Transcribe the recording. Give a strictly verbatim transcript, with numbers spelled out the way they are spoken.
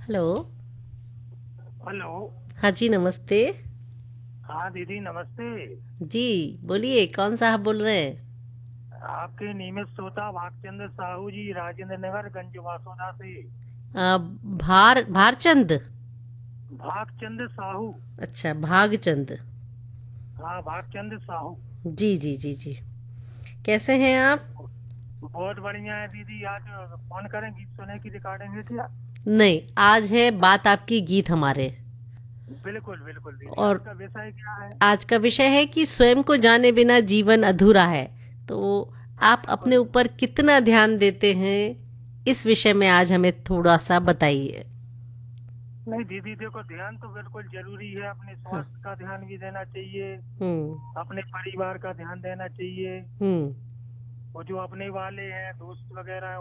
Hello. Hello. हाँ जी, नमस्ते। हाँ दीदी नमस्ते। जी, बोलिए कौन साहब बोल रहे हैं? आपके नियमित श्रोता भागचंद्र साहू जी, राजेंद्र नगर गंज वासोदा से। आ, भार भारचंद। भागचंद्र साहू। अच्छा, भागचंद। हाँ भागचंद्र साहू। जी जी जी जी। कैसे हैं आप? बहुत बढ़िया है दीदी। आज फोन करें गीत सुने की रिकॉर्डिंग है क्या? नहीं, आज है बात आपकी गीत हमारे। बिल्कुल बिल्कुल दीदी, आज और का विषय क्या है? आज का विषय है कि स्वयं को जाने बिना जीवन अधूरा है। तो आप अपने बिल्कुल। ऊपर कितना ध्यान देते हैं, इस विषय में आज हमें थोड़ा सा बताइए। नहीं दीदी देखो, ध्यान तो बिल्कुल जरूरी है। अपने हाँ। स्वास्थ्य का ध्यान भी देना चाहिए, हम्म। अपने परिवार का ध्यान देना चाहिए, हम्म। और जो अपने वाले हैं दोस्त वगैरह हैं